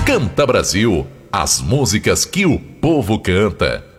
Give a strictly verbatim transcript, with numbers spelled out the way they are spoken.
Canta Brasil, as músicas que o povo canta.